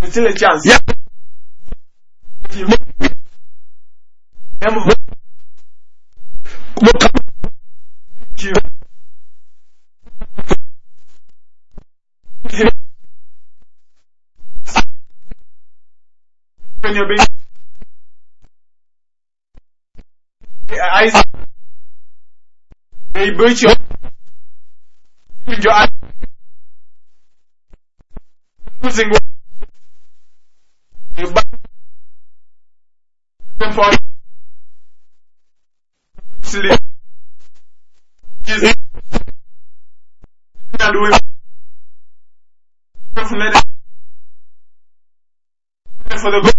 still a chance. Yeah. When you're being they breach your eyes, losing you back for sleep. And we for the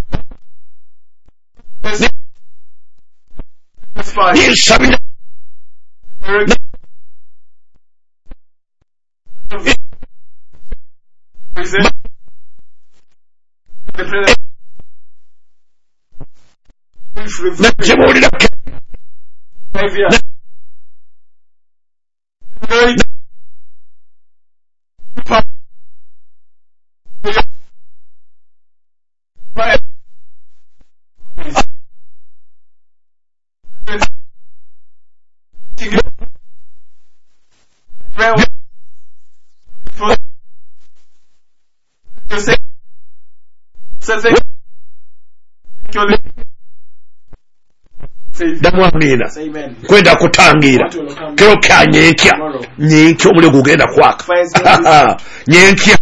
Damwamina kwenda kutangira kero kya nyenkya omulego gugenda kwaka nyenkya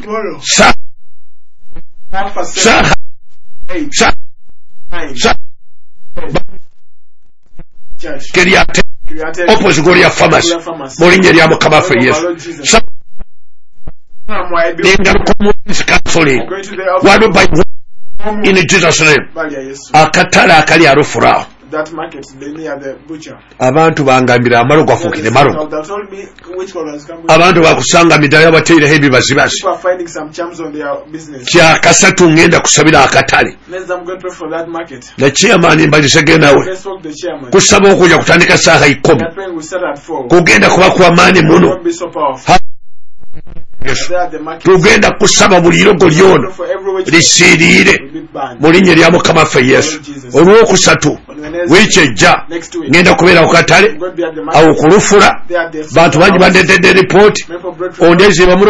Keriate opposite Goria Pharmacy Morinye lya Mukama ffe Yesu counseling wadu by in Jesus name akatala akali arufura that market they near the butcher abantu bangambira amalo gwafukire maro abantu bakusanga midala yabateire hebi bazibasi people are finding some charms on their business kya kasatu ngenda kusabira akatale let's them go pray for that market the chairman mbalisege nawe kusaba okuja kutandika saha 10 kugenda kuba kwa mani muno tugenda kusaba buli irogo lyono lisiirire mu linnya lya Mukama ffe Yesu olwokusatu wekejja ngenda kubeera ku katale awo kulufula bantu bangi bandetedde ripooti ondezi bamu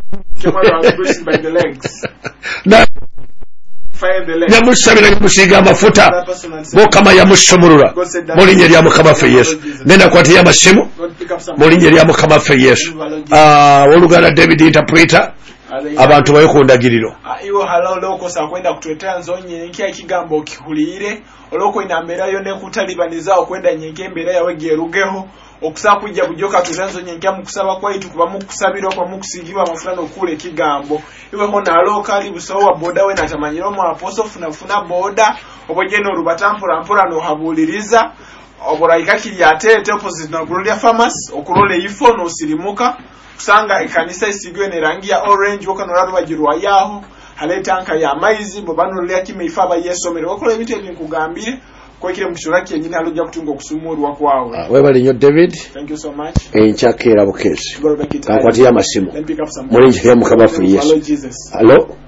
yamusabira yamusiiga amafuta Mukama yamusumulula mu linnya lya Mukama ffe Yesu ngenda kwatira amasimu mu linnya lya Mukama ffe Yesu oluganda David interpreter abantu bayo ku ndagiriro iwo halalo okosa kwenda kutwetera nzonye nki ekigambo kihulire oloko inambera yo ne kutalibaniza okwenda nyenke embera yawe gerugeho okusaba kujja bujoka tutanzo nyenke mu kusaba kwaitu kuba mu kusabira kwa mu kusigibwa amafulano okule ekigambo iwe hona aloka ali busowa boda we natamanyiro mu apostle funa boda obojeno rubatampura mpura no habuliriza oboraika kiri atete opposite na Gloria Pharmacy okulole ifo no sirimuka kusanga ikanisa isigwe ne rangi ya orange wokanolado bagirwa yaho haletanka ya maizi bobano lya kimeifa Yesomero wakola ebintu ebinkugambire kwekire mukishora kyenyine alojja kutunga okusumurwa kwawe webali nyo David thank you so much enchakera bukesi kankwatira amasimu mulinje ya Mukama ffe Yesu hello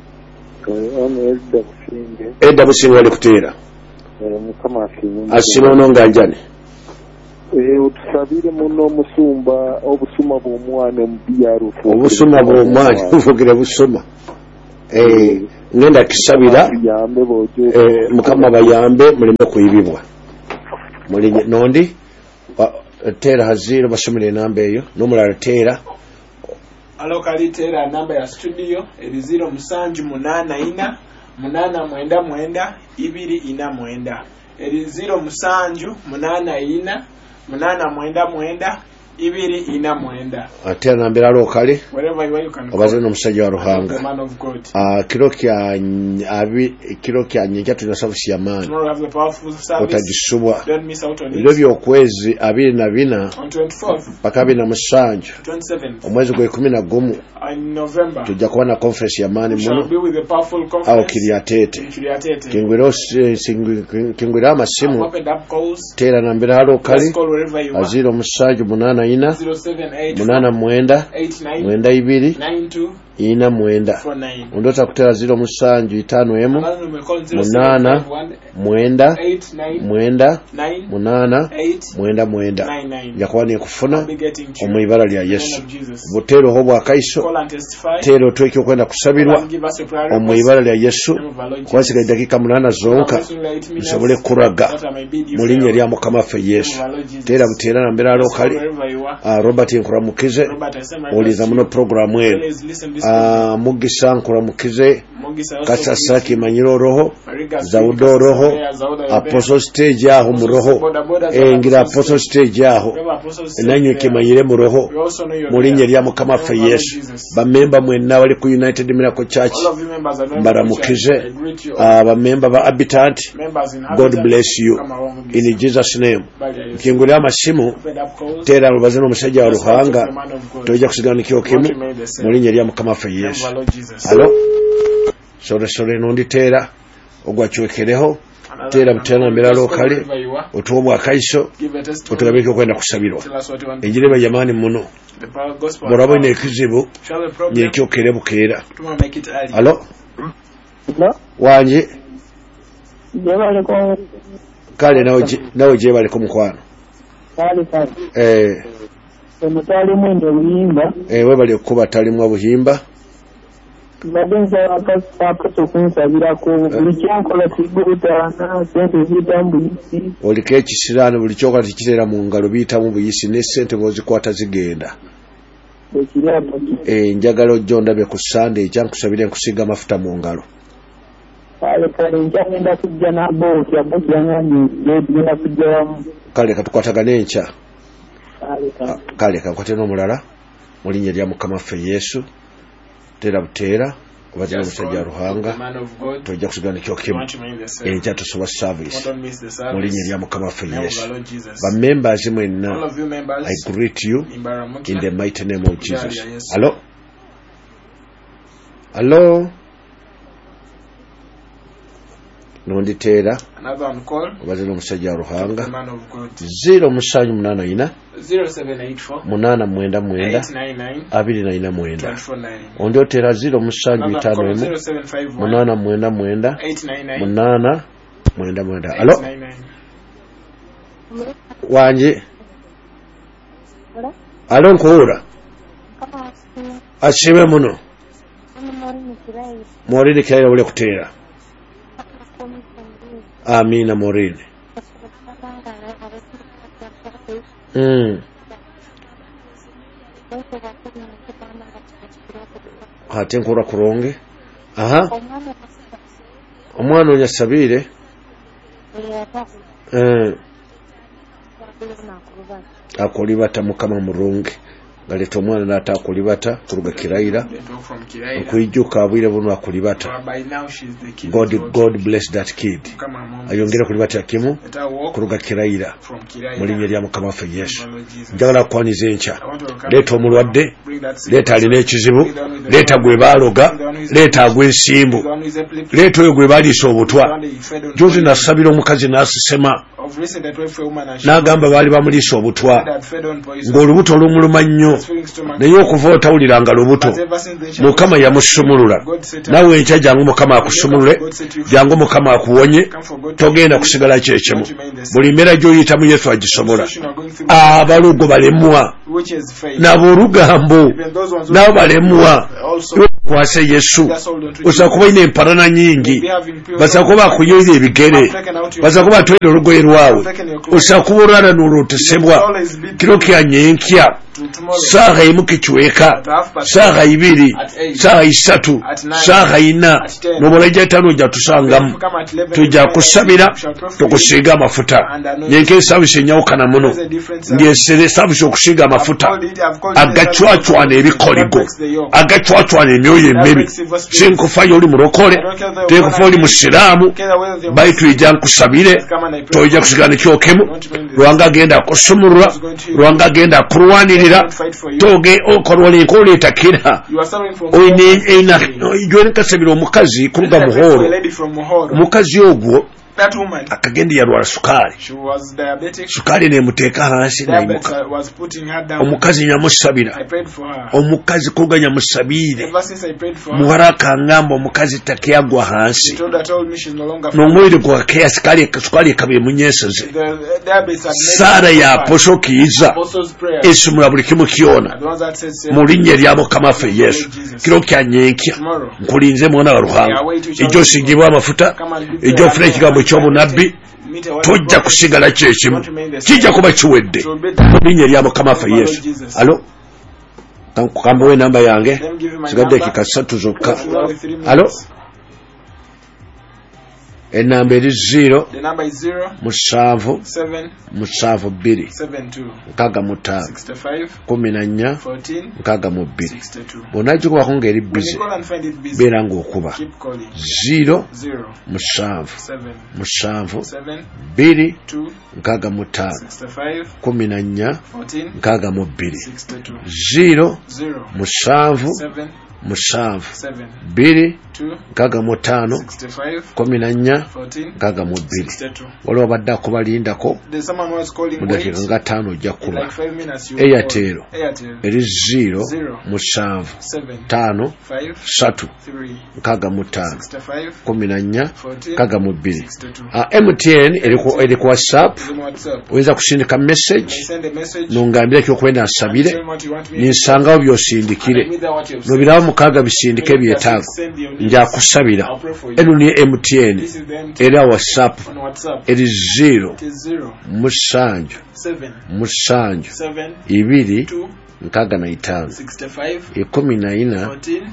Edda businge wali kuteera Mukama afinyuma asinono nganjane utusabire muno musumba obusuma bw'omwana omubiyaru obusuma bw'omwana uvugire busuma ngenda kisabira Mukama bayambe mulime kuyibibwa mulinye nondi tera haziro basomere namba eyo nomulala tera alokali tera namba ya studio eri 0784 899 249 eri 0784 899 249 atera nambira lokali wherever you can obaze no musajja wa Ruhanga kiro kya nyinja tuna service ya man otagisubwa lobyo okwezi 24 paka bina musanju omwezi gwe 11 in November tujja kuba na conference ya man muno au kiriatete kingwira amasimu tera nambira lokali aziro musajja munana 84 89 92 49 ondota kutera 0 musanju 5 emu 8 9 9 8 9 yakwani kufuna omwibala lya Yesu butero ho bwa kaiso tero tweke okwenda kusabirwa omwibala lya Yesu kwasiga dakika 8 zonka nsobole kuraga mulinye lya mukama ffe Yesu tera butera nambera lokali Robert nkuramukize oliza muno programu eno Mugisa nkuramukize Kasasaki manyiro roho Zaudo roho Apostle stage aho mu roho engira Apostle stage aho nanyo kimanyire mu roho mulinye lya mukama ffe Yesu bamemba mwenna bali ku United Miracle Church mbaramukize bamemba ba Habitat God bless you in Jesus name kingulya amasimu tera rubazano musajja wa Ruhanga toja kusiganikyo kimu mulinye lya mukama ffe Yesu allo sore nondi tera ogwachwekereho tera butana mbera lokale otobwa kaiso otugabeke okwenda kusabirwa ejireba jamani muno morabo ne kizibu nyekyo kere bukera allo wanje kale nawe je bale kumukwano mutali mwende buhimba we bali kuba tali mwa buhimba badenza akaso kunsabira ko bulicyankola kiguruta na sente zitambuyisi olike kisirano bulicyoka tikirera mu ngalo bita mu buyisi ne sente bozikwata zigenda njagalo jonda be ku Sunday jankusabire nkusiga mafuta mu ngalo kale njagenda kujja na boki aboki yanganyi yedina kujja kale katukwataga nencha kale kakwate no mulala mulinye lya mukama ffe Yesu tera butera obazira musajja Ruhanga tojja kusigana kyokimu enja tusoba service mulinye lya mukama ffe Yesu ba members mwenna I greet you in the mighty name of Jesus allo nondi tera obazira musajja Ruhanga 0 musanyu 8 munana mwenda 299 ondi tera 0 musanyu 5 munana mwenda munana mwenda allo wanje allo nkuura asibe muno morini kiraira ule kutera amina morini ate nkura kuronge omwana onyasabire akolibata mukama murungi galeta omwana nata akolibata kuruga kiraira okuijuka abwire buno akolibata God bless that kid ayongera kulibata kimu kuruga kiraira mulinye lya mukama ffe Yesu njagala kwanize encha leta omulwadde leta alina ekizibu leta gwe baloga leta agwensimbu leta oyo gwe baliisa obutwa jozi nasabira omukazi nasisema n'agamba baali bamuliisa obutwa ng'olubuto lumuluma nnyo naye okuva otawuliranga lubuto mukama yamusumulula nawe enkya jangu mukama akusumulule jangu mukama akuwonye togenda kusigala kyekimu buli mbeera gy'oyitamu Yesu agisobola abalugo balemwa n'ab'olugambo nabo balemwa kwase Yesu osa kuba ine emparana nyingi basa kuba akuyoyira ebigere basa kuba atwere olugoye lwawe osa kuba olwana n'olwotesebwa kiro kyanyenkya saha emu kichweka saha 2 saha 3 saha 4 n'omulaja 5 ja tusangamu tujja kusabira tukusiga amafuta nyenke service enyawukana muno ngesere service okusiga amafuta agachwachwana ebikoligo agachwachwana emyoyo emibi sinkufayo oli mulokole tekufa oli musiraamu baitu ija nkusabire toija kusigana kyokemu Ruhanga agenda kusumulula Ruhanga agenda kurwanirira toge okorwala enkoleta kira oyine ina jone kasabira omukazi kuruga muhoro omukazi ogwo That woman, akagendi yalwala sukaali, she was diabetic. sukaali nemuteeka hansi Diabetes nayimuka. was putting her down. Omukazi nyamusabira, I prayed for her. omukazi kuga nyamusabiire, Ever since I prayed for her, muwala akangamba omukazi takeyagwa hansi, told me she's no longer n'omubiri gwake sukaali ekabye munyeseze. the diabetes had Saara yaposokiiza Apostles' prayer. esumula buli kimu kyona The ones that said, mu linnya lya Mukama waffe Yesu. Kiro kyanyenkya nkulinze mwana wa Ruhanga, ejjo osigibwa amafuta, ejjo ofuna ekigambo eky'obunabbi, tojja kusigala kyekimu, kijja kuba kiwedde mu linnya lya Mukama waffe Yesu. Alo, kambuwe enamba yange, sigadde dakika 3 zokka. Alo, enamba eri 0 the number is 7 7 2 72 65 65 14 14 62 62. bw'onaagikubako ng'eri When bize you call and find it busy, beera ng'okuba keep calling. 0 0 7 7 2 7 2 2 65 65 14 14 62 62. 0 0 7 7 7 7 2 2 65 65 14 14 62 62. waliwo abadde akubalindako There's someone who was calling mu wait. dakiika nga 5 ojja In kuba. like 5 minutes you Airtel call. Airtel eri 0 0 7 7 5 5 3 3 65 65 14 14 62. 62. MTN eri ku WhatsApp, Is on WhatsApp. oyinza kusindika You message may send a message. nongambira kyokwenda nsabire, Tell me what you want me to ninsangawo do. byosindikire, And with what you've nobirawo mukaaga bisindike ebyetaago, send your needs. njakusabira. I'll pray for you. Eno ni MTN This is the MT era WhatsApp on WhatsApp. eri 0 It is 0 7 7 7 7 2 2 65 65 14 14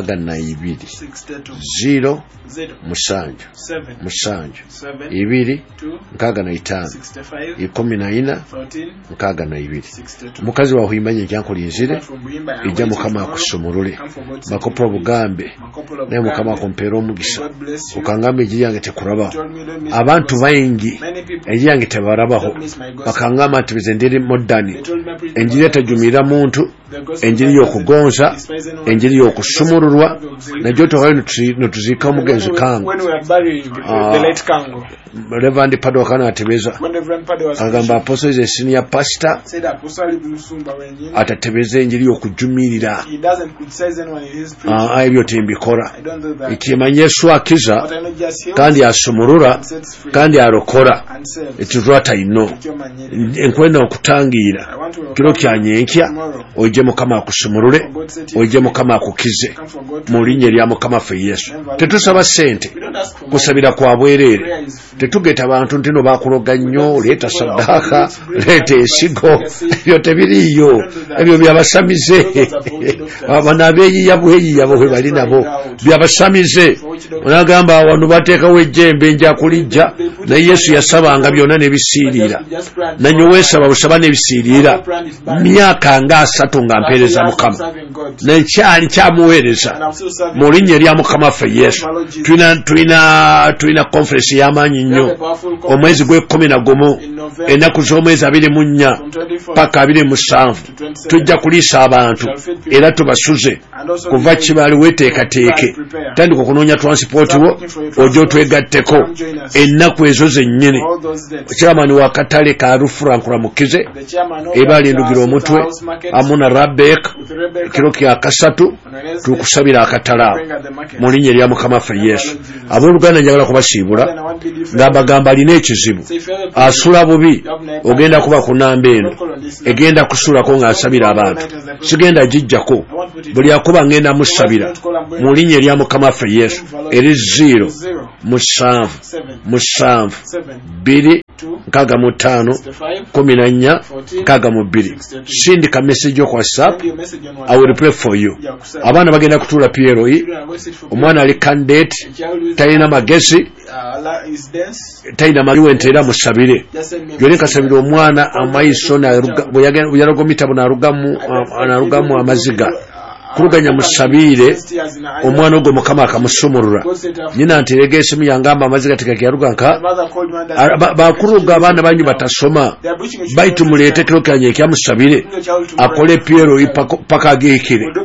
62 62 0 0 7 7 7 7 2 2 65 65 14 14 62. 62. Mukazi wawe imanye ekyankulinzire, From Buimba, I'm ijja waiting Mukama tomorrow. akusumulule, Come for God's makopa sake. obugambe, Makopola naye Mukama Bugambe. akumpeera omugisa, God bless you. okangamba enjiri yange tekulabaho. Told me don't miss Abantu my bangi gospel. Many people enjiri yange tebalabaho, don't miss my gospel. bakangamba nti bize ndiri modani, They told me I preach enjiri the gospel. etajumira muntu, The gospel enjiri doesn't y'okugonza, despise anyone. enjiri y'okusumululwa, najjo towayo netuziika omugenzi kangu. When we are burying the late Kango, Reverend Padwa kana atebeza, when the Reverend Padre was agamba Apostle is a senior pastor, said Apostle Musumba wenyine, atatebeza enjiri y'okujumirira. he doesn't criticize anyone in his preaching. Ebyo timbikola. I don't do that. Ekimanye Yesu akiza But I know just heals kandi asumulula and sets free kandi arokola, and saves. ekyo lwatayino. Ekyo manyire. Enkwenda okutangiira I want to kiro kyanyenkya, tomorrow. ojje Mukama akusumulule, God set you ojje Mukama akukize come for God. mu linnya lya Mukama waffe Yesu. Tetusaba ssente, We don't ask for money. kusabira kwa bwereere. Prayer is free. Tetugeeta abantu nti no baakuloga nnyo, leeta saddaaka, leeta esigo, ebyo tebiriiyo, ebyo byabasamize. Bano abeeyiya bweyiya bwe bali nabo byabasamize. Onagamba wano bateekawo ejjembe nja kulijja, naye Yesu yasabanga byonna ne bisiiriira. Just pray and Nanyo weesaba busaba ne bisiiriira. Myaka nga 3 nga mpeereza Mukama, serving God. nekyali kyamuweereza And I'm still serving mu linnya erya Mukama waffe Yesu. Tulina conference y'amaanyi nnyo omwezi gw'e11 in November ennaku z'omwezi 24 from 24 paka 27 tujja kuliisa abantu era tubasuze and also kuva Kibaali weteekateeke, tandika okunoonya transport wo ojja otwegatteko ennaku ezo zennyini. all those dates. Chairman wa katale ka Rufrank Ramukize The chairman of ebali the ndugira omutwe house market amuna Rabek with Rebecca kiro kya kasatu on Wednesday, tukusabira akatala bring at the market. mu linnya erya Mukama waffe Yesu. Abooluganda njagala kubasiibula Then I want to believe ng'abagamba alina ekizibu, so if you have a asula bubi, ogenda kuba ku nnamba eno call on this number, egenda kusulako ng'asabira abantu, sigenda gijjako, I want to put it buli akuba ngenda musabira mu linnya erya Mukama waffe Yesu. Eri 0 7 7 2 65 14 62. Sindika message ku WhatsApp, send your message on I will WhatsApp. pray for you. Yeah, kusaba. Abaana bagenda kutuula PLE, Children are going to sit for omwana ali candidate, prayer. Child who is talina magezi, Allah is dense. talina maliwente era musabire. Just send me a Gyoli message. kasabira omwana amaiso bwe yalogomita bw'anarugamu amaziga. Kuluganya musabire omwana ogwo Mukama akamusumulula. Nyina nti erega esimu yangamba amaziga tegayaruga nka bakuluga abaana banyu batasoma baitu muleete kiro kyanye ekyamusabire akole PLE paka ageekere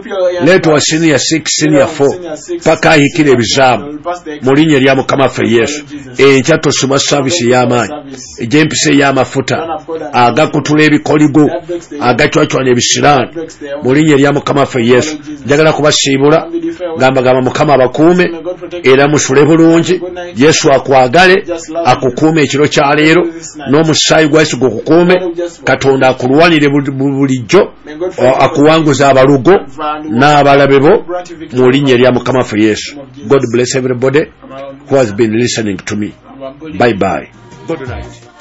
leeta wa senior 6 senior 4 paka ayikira ebizaamu mu linnya lya mukama waffe yesu. Enkya tosoma saavisi y'amaanyi egy'empisa ey'amafuta agakutula ebikoligo agacwacwana ebisiraani mu linnya lya mukama waffe yesu. Njagala kubasiibula gamba mukama abakuume era musule bulungi. Yesu akwagale akukuume ekiro kya leero n'omusaayi gwa Yesu gukukuume. Katonda akulwanire bulijjo akuwanguza abalugo n'abalabe bo mu linnya lya mukama waffe yesu. God bless everybody who has been listening to me. Bye bye. Good night.